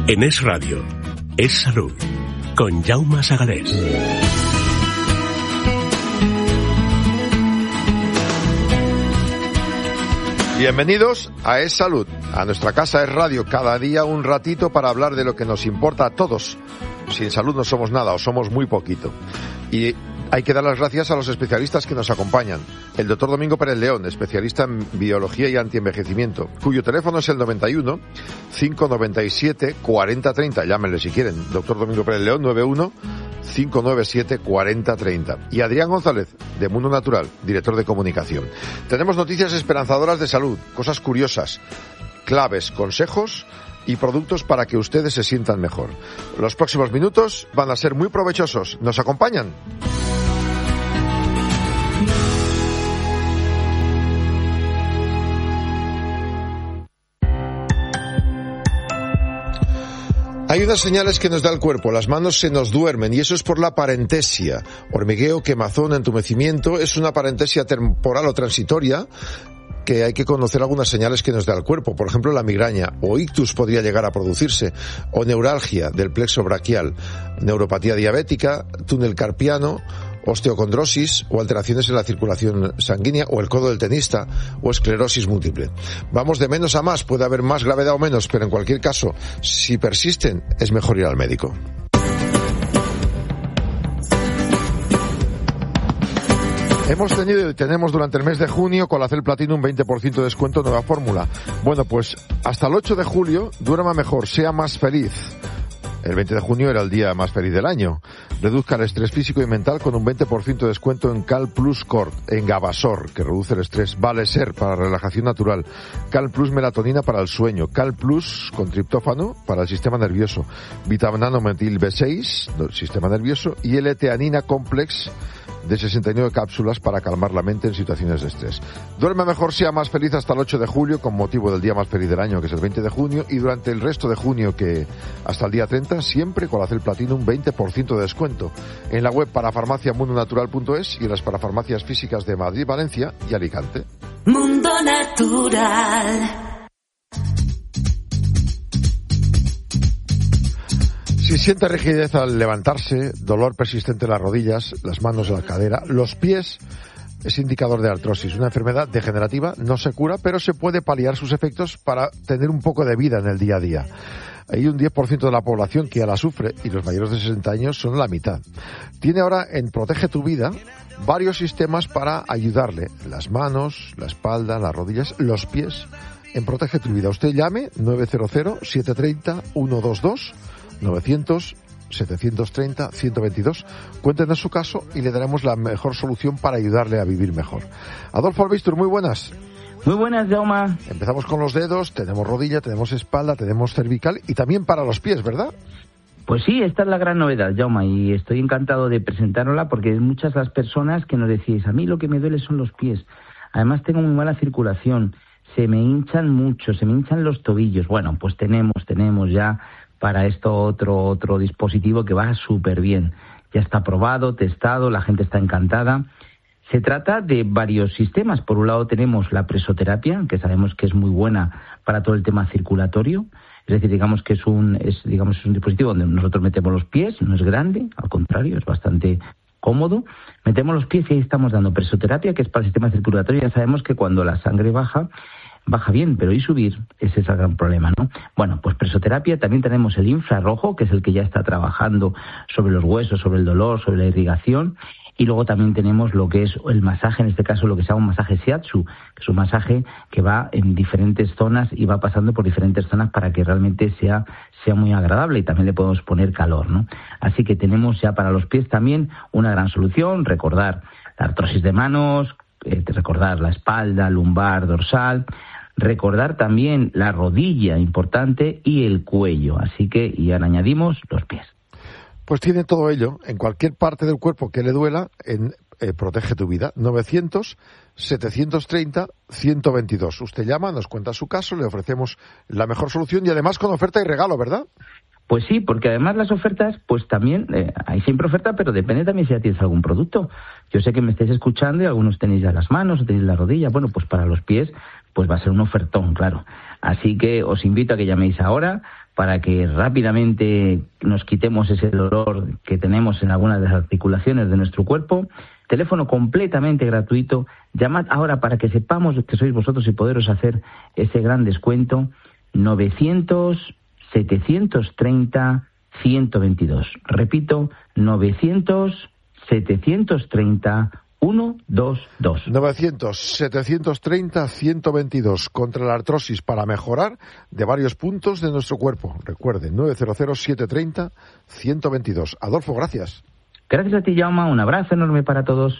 En Es Radio, Es Salud, con Jaume Sagalés. Bienvenidos a Es Salud, a nuestra casa Es Radio, cada día un ratito para hablar de lo que nos importa a todos. Sin salud no somos nada o somos muy poquito. Y hay que dar las gracias a los especialistas que nos acompañan. El doctor Domingo Pérez León, especialista en biología y antienvejecimiento, cuyo teléfono es el 91 597 4030. Llámenle si quieren. Doctor Domingo Pérez León, 91 597 4030. Y Adrián González, de Mundo Natural, director de comunicación. Tenemos noticias esperanzadoras de salud, cosas curiosas, claves, consejos y productos para que ustedes se sientan mejor. Los próximos minutos van a ser muy provechosos. ¿Nos acompañan? Hay unas señales que nos da el cuerpo, las manos se nos duermen y eso es por la parentesia. Hormigueo, quemazón, entumecimiento, es una parentesia temporal o transitoria que hay que conocer algunas señales que nos da el cuerpo. Por ejemplo, la migraña o ictus podría llegar a producirse, o neuralgia del plexo braquial, neuropatía diabética, túnel carpiano, osteocondrosis o alteraciones en la circulación sanguínea o el codo del tenista o esclerosis múltiple. Vamos de menos a más, puede haber más gravedad o menos, pero en cualquier caso, si persisten, es mejor ir al médico. Hemos tenido y tenemos durante el mes de junio Colacel Platino un 20% de descuento, nueva fórmula. Bueno, pues hasta el 8 de julio, duerma mejor, sea más feliz. El 20 de junio era el día más feliz del año. Reduzca el estrés físico y mental con un 20% de descuento en Cal Plus Cord, en Gavasor, que reduce el estrés, Valeser para relajación natural, Cal Plus Melatonina para el sueño, Cal Plus con triptófano para el sistema nervioso, Vitaminometil B6, sistema nervioso, y L-teanina Complex de 69 cápsulas para calmar la mente en situaciones de estrés. Duerme mejor, sea más feliz hasta el 8 de julio con motivo del día más feliz del año, que es el 20 de junio, y durante el resto de junio, que hasta el día 30, siempre Colacel Platino un 20% de descuento. En la web parafarmaciamundonatural.es y en las parafarmacias físicas de Madrid, Valencia y Alicante. Mundo Natural. Si siente rigidez al levantarse, dolor persistente en las rodillas, las manos, la cadera, los pies, es indicador de artrosis, una enfermedad degenerativa, no se cura, pero se puede paliar sus efectos para tener un poco de vida en el día a día. Hay un 10% de la población que ya la sufre y los mayores de 60 años son la mitad. Tiene ahora en Protege tu Vida varios sistemas para ayudarle, las manos, la espalda, las rodillas, los pies, en Protege tu Vida. Usted llame 900-730-122, 900-730-122. Cuéntenos su caso y le daremos la mejor solución para ayudarle a vivir mejor. Adolfo Albistur, muy buenas. Muy buenas, Jaume. Empezamos con los dedos, tenemos rodilla, tenemos espalda, tenemos cervical y también para los pies, ¿verdad? Pues sí, esta es la gran novedad, Jaume, y estoy encantado de presentárosla porque muchas las personas que nos decís, a mí lo que me duele son los pies. Además tengo muy mala circulación, se me hinchan mucho, se me hinchan los tobillos. Bueno, pues tenemos ya para esto otro dispositivo que va súper bien. Ya está probado, testado, la gente está encantada. Se trata de varios sistemas. Por un lado tenemos la presoterapia, que sabemos que es muy buena para todo el tema circulatorio. Es decir, digamos que es un dispositivo donde nosotros metemos los pies, no es grande, al contrario, es bastante cómodo. Metemos los pies y ahí estamos dando presoterapia, que es para el sistema circulatorio. Ya sabemos que cuando la sangre baja bien, pero ¿y subir? Ese es el gran problema, ¿no? Bueno, pues presoterapia, también tenemos el infrarrojo, que es el que ya está trabajando sobre los huesos, sobre el dolor, sobre la irrigación, y luego también tenemos lo que es el masaje, en este caso lo que se llama un masaje shiatsu, que es un masaje que va en diferentes zonas y va pasando por diferentes zonas para que realmente sea muy agradable y también le podemos poner calor, ¿no? Así que tenemos ya para los pies también una gran solución, recordar la artrosis de manos, recordar la espalda, lumbar, dorsal, recordar también la rodilla, importante, y el cuello. Así que, y ahora añadimos los pies. Pues tiene todo ello, en cualquier parte del cuerpo que le duela, en Protege tu Vida, 900-730-122. Usted llama, nos cuenta su caso, le ofrecemos la mejor solución y además con oferta y regalo, ¿verdad? Pues sí, porque además las ofertas, pues también, hay siempre oferta, pero depende también si ya tienes algún producto. Yo sé que me estáis escuchando y algunos tenéis ya las manos, tenéis la rodilla. Bueno, pues para los pies, pues va a ser un ofertón, claro. Así que os invito a que llaméis ahora para que rápidamente nos quitemos ese dolor que tenemos en algunas de las articulaciones de nuestro cuerpo. Teléfono completamente gratuito. Llamad ahora para que sepamos que sois vosotros y poderos hacer ese gran descuento. 900-730-122. Repito, 900-730-122. 900-730-122 contra la artrosis para mejorar de varios puntos de nuestro cuerpo. Recuerden, 900-730-122. Adolfo, gracias. Gracias a ti, Jaume. Un abrazo enorme para todos.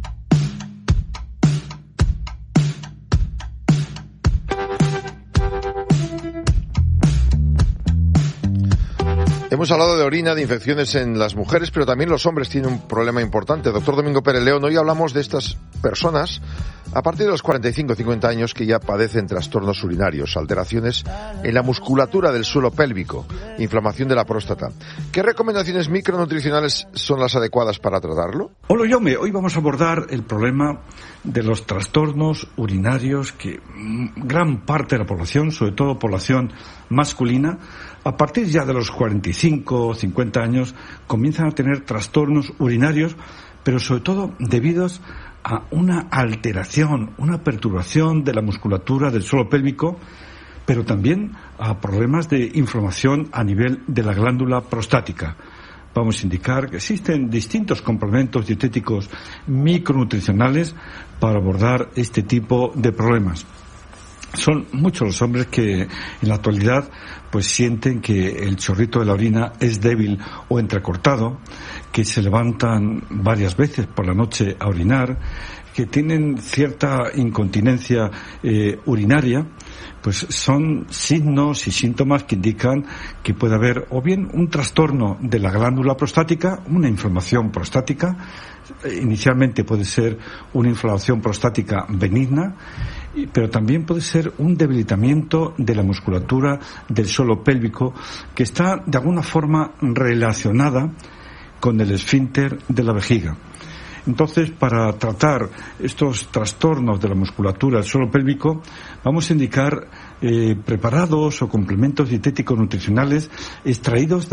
Hemos hablado de orina, de infecciones en las mujeres, pero también los hombres tienen un problema importante. Doctor Domingo Pérez León, hoy hablamos de estas personas a partir de los 45-50 años que ya padecen trastornos urinarios, alteraciones en la musculatura del suelo pélvico, inflamación de la próstata. ¿Qué recomendaciones micronutricionales son las adecuadas para tratarlo? Hola, Jaume. Hoy vamos a abordar el problema de los trastornos urinarios que gran parte de la población, sobre todo población masculina, a partir ya de los 45 o 50 años, comienzan a tener trastornos urinarios, pero sobre todo debidos a una alteración, una perturbación de la musculatura del suelo pélvico, pero también a problemas de inflamación a nivel de la glándula prostática. Vamos a indicar que existen distintos complementos dietéticos micronutricionales para abordar este tipo de problemas. Son muchos los hombres que en la actualidad pues sienten que el chorrito de la orina es débil o entrecortado, que se levantan varias veces por la noche a orinar, que tienen cierta incontinencia urinaria. Pues son signos y síntomas que indican que puede haber o bien un trastorno de la glándula prostática, una inflamación prostática. Inicialmente puede ser una inflamación prostática benigna, pero también puede ser un debilitamiento de la musculatura del suelo pélvico que está de alguna forma relacionada con el esfínter de la vejiga. Entonces, para tratar estos trastornos de la musculatura del suelo pélvico, vamos a indicar preparados o complementos dietéticos nutricionales extraídos de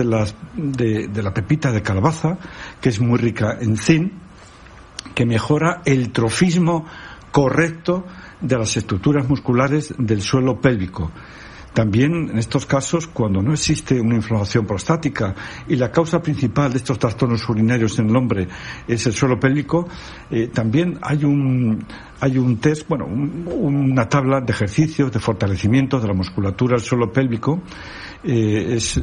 la pepita de calabaza, que es muy rica en zinc, que mejora el trofismo correcto de las estructuras musculares del suelo pélvico. También, en estos casos, cuando no existe una inflamación prostática y la causa principal de estos trastornos urinarios en el hombre es el suelo pélvico, también hay un test, una tabla de ejercicios de fortalecimiento de la musculatura del suelo pélvico. Es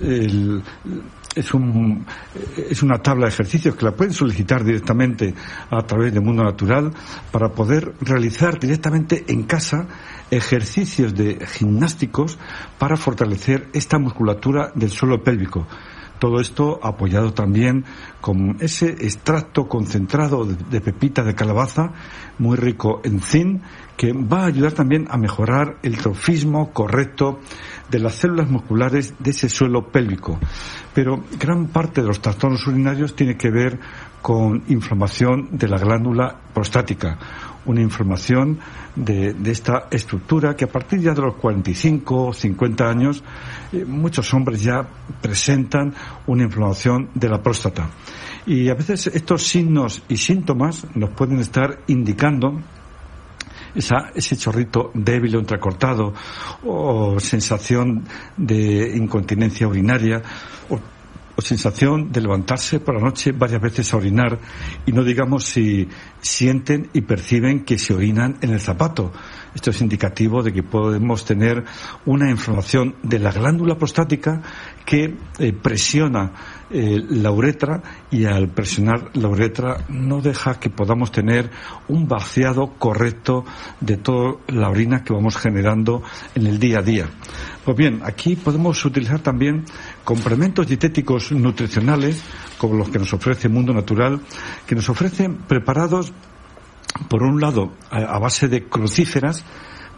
una tabla de ejercicios que la pueden solicitar directamente a través de Mundo Natural para poder realizar directamente en casa ejercicios de gimnásticos para fortalecer esta musculatura del suelo pélvico. Todo esto apoyado también con ese extracto concentrado de pepita de calabaza, muy rico en zinc, que va a ayudar también a mejorar el trofismo correcto de las células musculares de ese suelo pélvico. Pero gran parte de los trastornos urinarios tiene que ver con inflamación de la glándula prostática, una inflamación de esta estructura que a partir ya de los 45 o 50 años muchos hombres ya presentan una inflamación de la próstata. Y a veces estos signos y síntomas nos pueden estar indicando ese chorrito débil o entrecortado, o sensación de incontinencia urinaria, o sensación de levantarse por la noche varias veces a orinar, y no digamos si sienten y perciben que se orinan en el zapato. Esto es indicativo de que podemos tener una inflamación de la glándula prostática que presiona la uretra, y al presionar la uretra no deja que podamos tener un vaciado correcto de toda la orina que vamos generando en el día a día. Pues bien, aquí podemos utilizar también complementos dietéticos nutricionales como los que nos ofrece Mundo Natural, que nos ofrecen preparados por un lado a base de crucíferas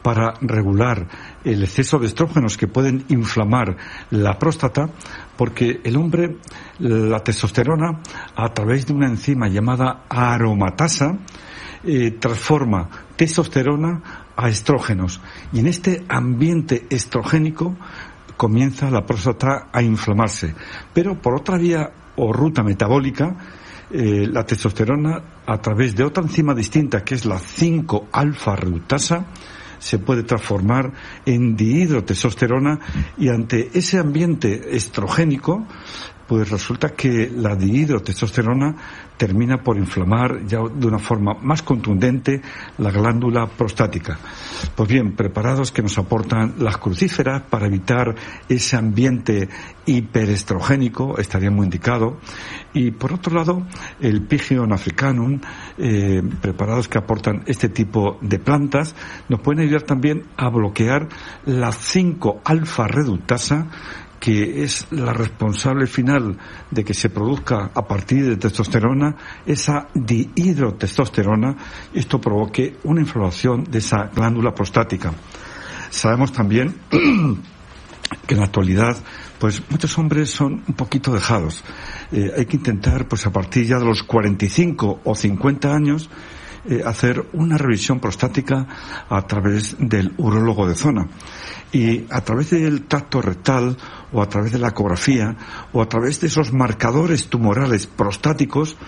para regular el exceso de estrógenos que pueden inflamar la próstata, porque el hombre, la testosterona, a través de una enzima llamada aromatasa, transforma testosterona a estrógenos. Y en este ambiente estrogénico comienza la próstata a inflamarse. Pero por otra vía o ruta metabólica, la testosterona, a través de otra enzima distinta, que es la 5-alfa-reductasa, se puede transformar en dihidrotestosterona, y ante ese ambiente estrogénico, pues resulta que la dihidrotestosterona termina por inflamar ya de una forma más contundente la glándula prostática. Pues bien, preparados que nos aportan las crucíferas para evitar ese ambiente hiperestrogénico, estaría muy indicado. Y por otro lado, el Pygeon africanum, preparados que aportan este tipo de plantas, nos pueden ayudar también a bloquear la 5-alfa-reductasa, que es la responsable final de que se produzca a partir de testosterona esa dihidrotestosterona, y esto provoque una inflamación de esa glándula prostática. Sabemos también que en la actualidad pues muchos hombres son un poquito dejados. Hay que intentar, pues a partir ya de los 45 o 50 años, hacer una revisión prostática a través del urólogo de zona. Y a través del tracto rectal, o a través de la ecografía, o a través de esos marcadores tumorales prostáticos,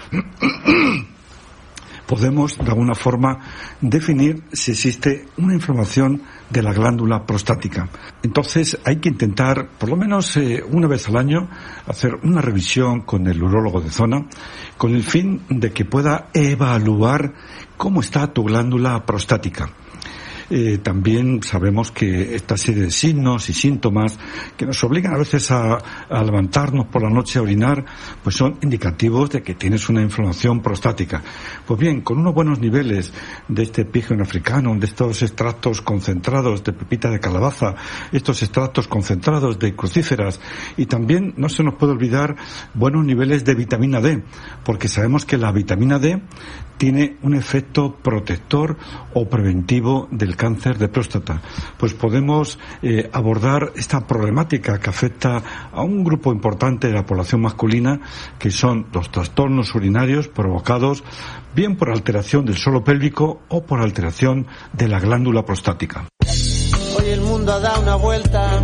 podemos de alguna forma definir si existe una inflamación de la glándula prostática. Entonces hay que intentar, por lo menos una vez al año, hacer una revisión con el urólogo de zona, con el fin de que pueda evaluar cómo está tu glándula prostática. También sabemos que esta serie de signos y síntomas que nos obligan a veces a levantarnos por la noche a orinar, pues son indicativos de que tienes una inflamación prostática. Pues bien, con unos buenos niveles de este Pygeon africanum, de estos extractos concentrados de pepita de calabaza, estos extractos concentrados de crucíferas, y también no se nos puede olvidar buenos niveles de vitamina D, porque sabemos que la vitamina D tiene un efecto protector o preventivo del cáncer de próstata. Pues podemos abordar esta problemática que afecta a un grupo importante de la población masculina, que son los trastornos urinarios provocados bien por alteración del suelo pélvico o por alteración de la glándula prostática. Hoy el mundo ha dado una vuelta,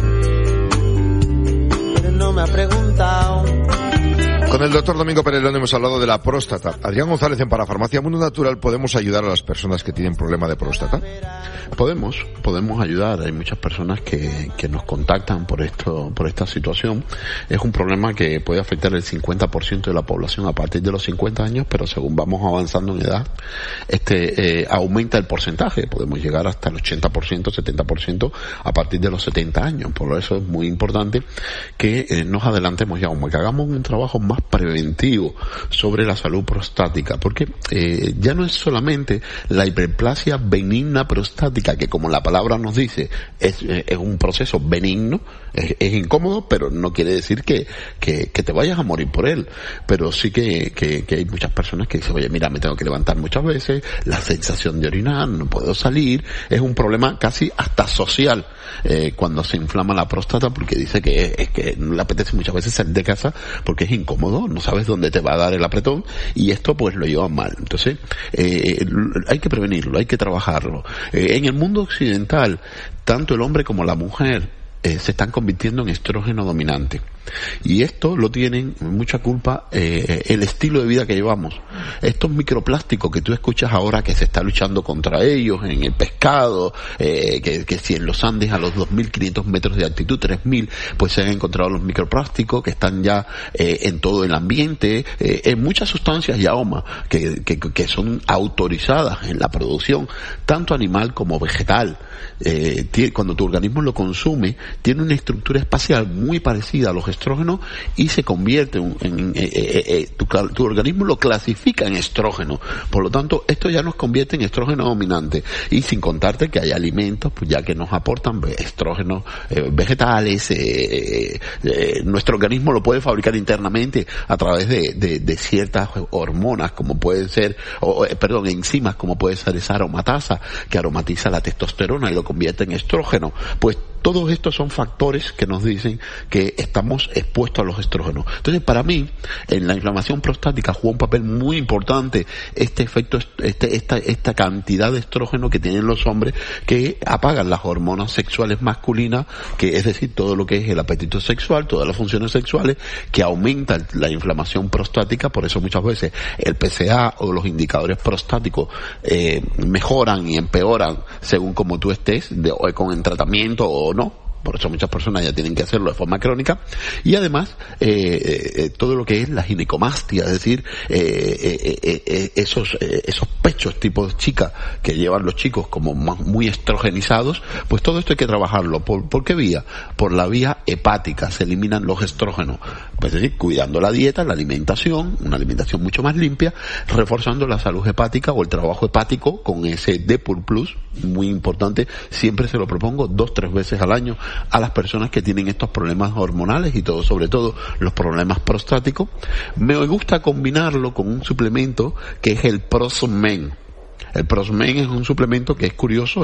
pero no me ha preguntado. Con el doctor Domingo Perelón hemos hablado de la próstata. Adrián González, en Parafarmacia Mundo Natural, ¿podemos ayudar a las personas que tienen problema de próstata? Podemos ayudar. Hay muchas personas que nos contactan por esta situación. Es un problema que puede afectar el 50% de la población a partir de los 50 años, pero según vamos avanzando en edad, aumenta el porcentaje. Podemos llegar hasta el 80%, 70% a partir de los 70 años. Por eso es muy importante que nos adelantemos ya, que hagamos un trabajo más preventivo sobre la salud prostática, porque ya no es solamente la hiperplasia benigna prostática, que como la palabra nos dice es un proceso benigno, es incómodo, pero no quiere decir que te vayas a morir por él. Pero sí que hay muchas personas que dicen, oye, mira, me tengo que levantar muchas veces, la sensación de orinar, no puedo salir. Es un problema casi hasta social cuando se inflama la próstata, porque dice que no le apetece muchas veces salir de casa porque es incómodo, no sabes dónde te va a dar el apretón, y esto pues lo lleva mal. Entonces hay que prevenirlo, hay que trabajarlo. En el mundo occidental, tanto el hombre como la mujer se están convirtiendo en estrógeno dominante. Y esto lo tienen mucha culpa el estilo de vida que llevamos. Estos microplásticos que tú escuchas ahora que se está luchando contra ellos en el pescado, que si en los Andes a los 2.500 metros de altitud, 3.000, pues se han encontrado los microplásticos que están ya en todo el ambiente, en muchas sustancias y aromas que son autorizadas en la producción, tanto animal como vegetal. Cuando tu organismo lo consume, tiene una estructura espacial muy parecida a los estrógenos y se convierte tu organismo lo clasifica en estrógeno. Por lo tanto, esto ya nos convierte en estrógeno dominante. Y sin contarte que hay alimentos, pues ya que nos aportan estrógenos vegetales, nuestro organismo lo puede fabricar internamente a través de ciertas hormonas, como pueden ser, enzimas, como puede ser esa aromatasa, que aromatiza la testosterona y lo convierte en estrógeno. Pues todos estos son factores que nos dicen que estamos expuestos a los estrógenos. Entonces, para mí, en la inflamación prostática juega un papel muy importante este efecto, esta cantidad de estrógeno que tienen los hombres, que apagan las hormonas sexuales masculinas, que es decir, todo lo que es el apetito sexual, todas las funciones sexuales, que aumentan la inflamación prostática. Por eso muchas veces el PSA o los indicadores prostáticos mejoran y empeoran según como tú estés, con tratamiento o no. Por eso muchas personas ya tienen que hacerlo de forma crónica. Y además, todo lo que es la ginecomastia, es decir, esos pechos tipo chica que llevan los chicos como muy estrogenizados, pues todo esto hay que trabajarlo. ¿Por qué vía? Por la vía hepática, se eliminan los estrógenos. Pues es decir, cuidando la dieta, la alimentación, una alimentación mucho más limpia, reforzando la salud hepática o el trabajo hepático con ese Depur Plus, muy importante. Siempre se lo propongo 2-3 veces al año a las personas que tienen estos problemas hormonales y sobre todo los problemas prostáticos. Me gusta combinarlo con un suplemento que es el Prosmen. El Prosmen es un suplemento que es curioso,